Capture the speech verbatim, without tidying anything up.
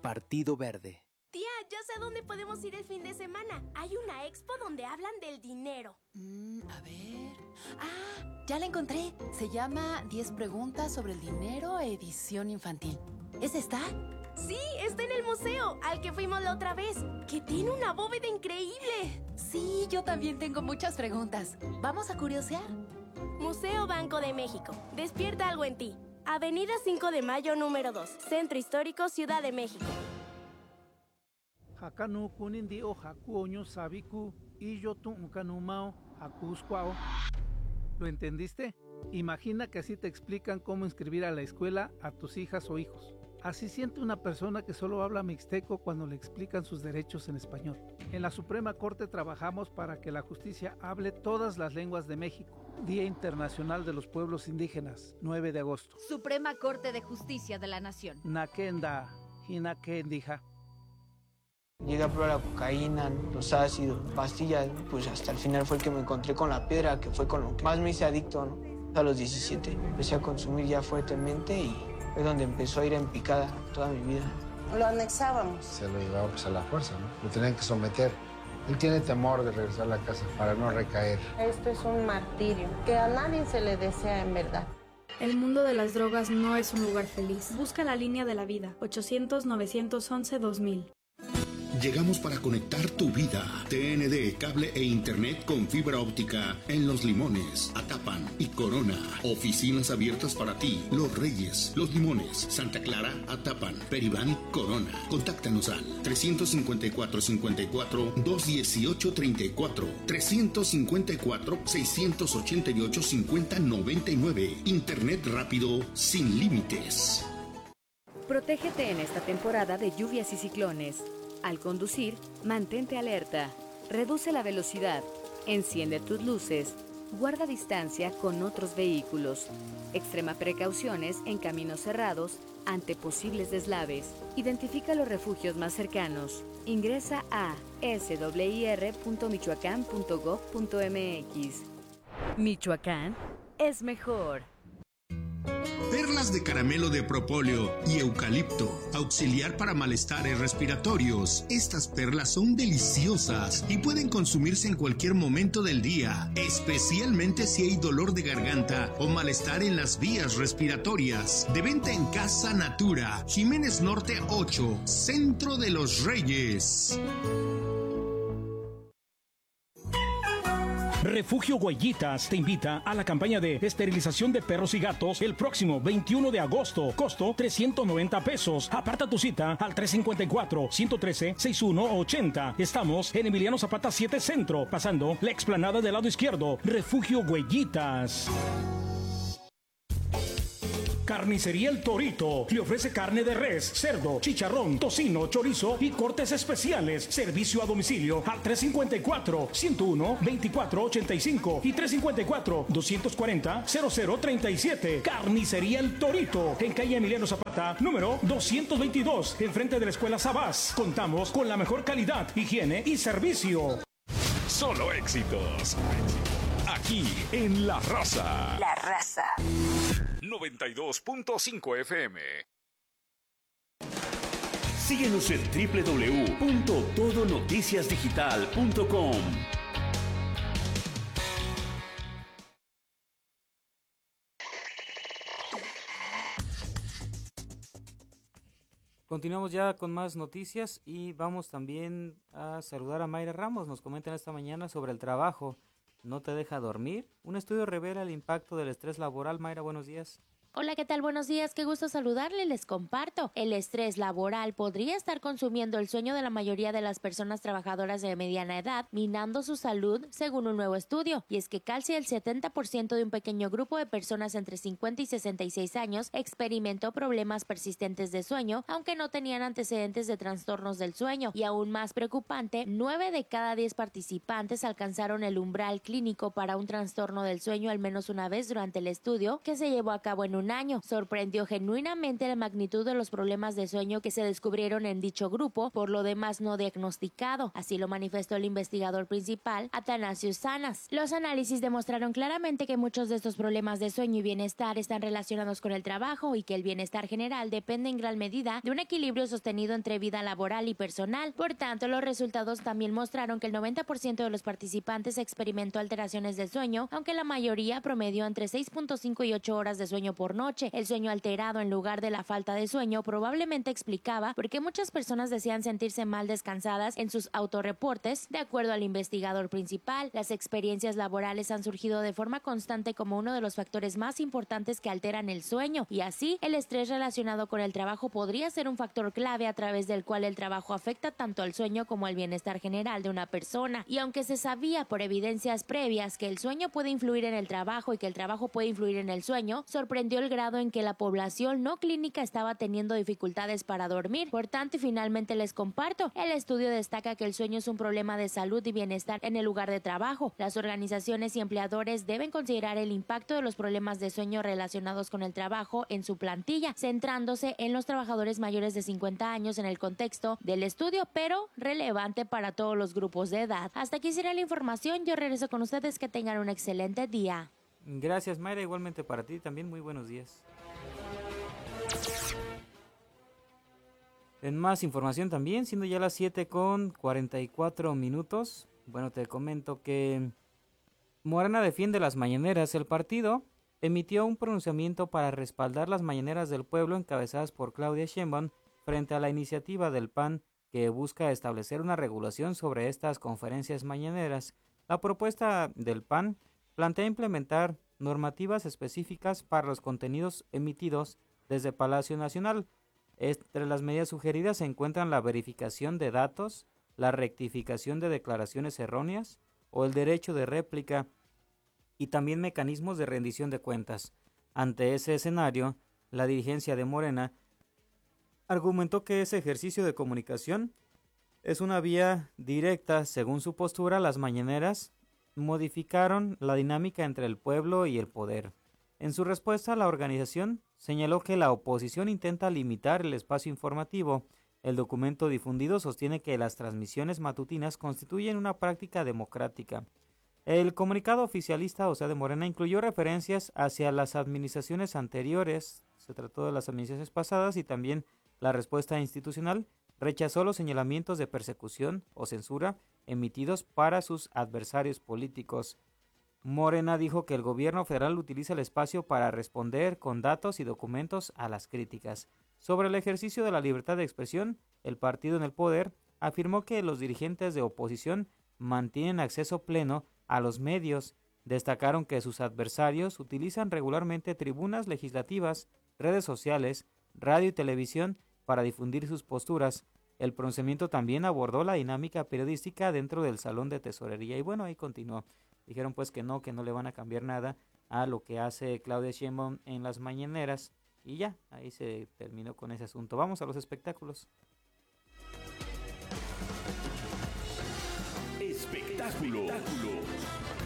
Partido Verde. Tía, ya sé a dónde podemos ir el fin de semana. Hay una expo donde hablan del dinero. Mm, a ver... ¡Ah! Ya la encontré. Se llama diez preguntas sobre el dinero, edición infantil. ¿Es esta? Sí, está en el museo, al que fuimos la otra vez, que tiene una bóveda increíble. Sí, yo también tengo muchas preguntas. ¿Vamos a curiosear? Museo Banco de México. Despierta algo en ti. Avenida cinco de Mayo, número dos. Centro Histórico, Ciudad de México. Hakanu kunindi o hakuoño sabiku y yo tu unkanumao hakuskwao. ¿Lo entendiste? Imagina que así te explican cómo inscribir a la escuela a tus hijas o hijos. Así siente una persona que solo habla mixteco cuando le explican sus derechos en español. En la Suprema Corte trabajamos para que la justicia hable todas las lenguas de México. Día Internacional de los Pueblos Indígenas, nueve de agosto. Suprema Corte de Justicia de la Nación. Nakenda, hinakendija. Llegué a probar la cocaína, los ácidos, pastillas, pues hasta el final fue el que me encontré con la piedra, que fue con lo que más me hice adicto, ¿no? A los diecisiete empecé a consumir ya fuertemente y es donde empezó a ir en picada toda mi vida. Lo anexábamos. Se lo llevaba pues a la fuerza, ¿no? Lo tenían que someter. Él tiene temor de regresar a la casa para no recaer. Esto es un martirio que a nadie se le desea en verdad. El mundo de las drogas no es un lugar feliz. Busca la línea de la vida. ochocientos, novecientos once, dos mil. Llegamos para conectar tu vida. T N D, cable e internet con fibra óptica en Los Limones, Atapan y Corona. Oficinas abiertas para ti. Los Reyes, Los Limones, Santa Clara, Atapan, Peribán, Corona. Contáctanos al tres cinco cuatro, cinco cuatro, dos uno ocho, tres cuatro, tres cinco cuatro, seis ocho ocho, cinco cero nueve nueve. Internet rápido sin límites. Protégete en esta temporada de lluvias y ciclones. Al conducir, mantente alerta, reduce la velocidad, enciende tus luces, guarda distancia con otros vehículos, extrema precauciones en caminos cerrados ante posibles deslaves, identifica los refugios más cercanos, ingresa a s w i r punto michoacán punto gov punto m x. Michoacán es mejor. Perlas de caramelo de propóleo y eucalipto, auxiliar para malestares respiratorios. Estas perlas son deliciosas y pueden consumirse en cualquier momento del día, especialmente si hay dolor de garganta o malestar en las vías respiratorias. De venta en Casa Natura, Jiménez Norte ocho, Centro de los Reyes. Refugio Huellitas te invita a la campaña de esterilización de perros y gatos el próximo veintiuno de agosto. Costo trescientos noventa pesos. Aparta tu cita al tres cinco cuatro, uno uno tres, seis uno ocho cero. Estamos en Emiliano Zapata siete Centro, pasando la explanada del lado izquierdo. Refugio Huellitas. Carnicería El Torito le ofrece carne de res, cerdo, chicharrón, tocino, chorizo y cortes especiales. Servicio a domicilio al tres cinco cuatro, uno uno, veinticuatro ochenta y cinco y tres cinco cuatro, doscientos cuarenta, cero cero treinta y siete. Carnicería El Torito, en calle Emiliano Zapata, número doscientos veintidós, enfrente de la Escuela Sabás. Contamos con la mejor calidad, higiene y servicio. Solo éxitos. Aquí en La Raza. La Raza. noventa y dos punto cinco F M. Síguenos en doble u doble u doble u punto todo noticias digital punto com. Continuamos ya con más noticias y vamos también a saludar a Mayra Ramos. Nos comentan esta mañana sobre el trabajo. ¿No te deja dormir? Un estudio revela el impacto del estrés laboral. Mayra, buenos días. Hola, ¿qué tal? Buenos días, qué gusto saludarle. Les comparto. El estrés laboral podría estar consumiendo el sueño de la mayoría de las personas trabajadoras de mediana edad, minando su salud, según un nuevo estudio. Y es que casi el setenta por ciento de un pequeño grupo de personas entre cincuenta y sesenta y seis años experimentó problemas persistentes de sueño, aunque no tenían antecedentes de trastornos del sueño. Y aún más preocupante, nueve de cada diez participantes alcanzaron el umbral clínico para un trastorno del sueño al menos una vez durante el estudio que se llevó a cabo en un un año. Sorprendió genuinamente la magnitud de los problemas de sueño que se descubrieron en dicho grupo, por lo demás no diagnosticado. Así lo manifestó el investigador principal, Athanasius Sanas. Los análisis demostraron claramente que muchos de estos problemas de sueño y bienestar están relacionados con el trabajo y que el bienestar general depende en gran medida de un equilibrio sostenido entre vida laboral y personal. Por tanto, los resultados también mostraron que el noventa por ciento de los participantes experimentó alteraciones del sueño, aunque la mayoría promedió entre seis punto cinco y ocho horas de sueño por noche. El sueño alterado en lugar de la falta de sueño probablemente explicaba por qué muchas personas desean sentirse mal descansadas en sus autorreportes. De acuerdo al investigador principal, las experiencias laborales han surgido de forma constante como uno de los factores más importantes que alteran el sueño, y así el estrés relacionado con el trabajo podría ser un factor clave a través del cual el trabajo afecta tanto al sueño como al bienestar general de una persona. Y aunque se sabía por evidencias previas que el sueño puede influir en el trabajo y que el trabajo puede influir en el sueño, sorprendió el grado en que la población no clínica estaba teniendo dificultades para dormir. Por tanto, y finalmente les comparto, el estudio destaca que el sueño es un problema de salud y bienestar en el lugar de trabajo. Las organizaciones y empleadores deben considerar el impacto de los problemas de sueño relacionados con el trabajo en su plantilla, centrándose en los trabajadores mayores de cincuenta años en el contexto del estudio, pero relevante para todos los grupos de edad. Hasta aquí será la información. Yo regreso con ustedes. Que tengan un excelente día. Gracias, Mayra. Igualmente para ti también. Muy buenos días. En más información también, siendo ya las siete con cuarenta y cuatro minutos. Bueno, te comento que Morena defiende las mañaneras. El partido emitió un pronunciamiento para respaldar las mañaneras del pueblo encabezadas por Claudia Sheinbaum frente a la iniciativa del P A N que busca establecer una regulación sobre estas conferencias mañaneras. La propuesta del P A N plantea implementar normativas específicas para los contenidos emitidos desde Palacio Nacional. Entre las medidas sugeridas se encuentran la verificación de datos, la rectificación de declaraciones erróneas o el derecho de réplica y también mecanismos de rendición de cuentas. Ante ese escenario, la dirigencia de Morena argumentó que ese ejercicio de comunicación es una vía directa. Según su postura, las mañaneras modificaron la dinámica entre el pueblo y el poder. En su respuesta, la organización señaló que la oposición intenta limitar el espacio informativo. El documento difundido sostiene que las transmisiones matutinas constituyen una práctica democrática. El comunicado oficialista, o sea de Morena, incluyó referencias hacia las administraciones anteriores, se trató de las administraciones pasadas, y también la respuesta institucional rechazó los señalamientos de persecución o censura emitidos para sus adversarios políticos. Morena dijo que el gobierno federal utiliza el espacio para responder con datos y documentos a las críticas. Sobre el ejercicio de la libertad de expresión, el partido en el poder afirmó que los dirigentes de oposición mantienen acceso pleno a los medios. Destacaron que sus adversarios utilizan regularmente tribunas legislativas, redes sociales, radio y televisión para difundir sus posturas. El pronunciamiento también abordó la dinámica periodística dentro del Salón de Tesorería y bueno, ahí continuó. Dijeron pues que no, que no le van a cambiar nada a lo que hace Claudia Sheinbaum en las mañaneras y ya, ahí se terminó con ese asunto. Vamos a los espectáculos. Espectáculo.